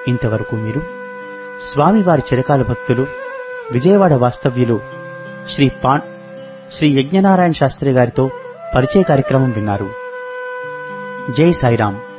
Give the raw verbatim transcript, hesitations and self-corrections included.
ఇంతవరకు మీరు స్వామివారి చిరకాల భక్తులు విజయవాడ వాస్తవ్యులు శ్రీ పా శ్రీ యజ్ఞనారాయణ శాస్త్రి గారితో పరిచయ కార్యక్రమం విన్నారు. జై సాయిరాం.